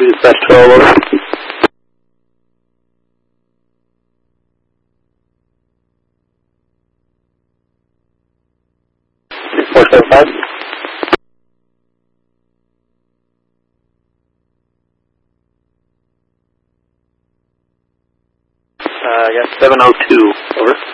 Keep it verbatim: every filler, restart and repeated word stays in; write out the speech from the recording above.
Dispatch twelve, over. four seven five. Uh, yes, seven oh two, over.